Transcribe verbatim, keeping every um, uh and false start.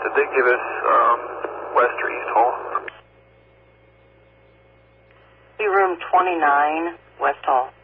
Did they give us um, West or East Hall? Room twenty-nine, West Hall.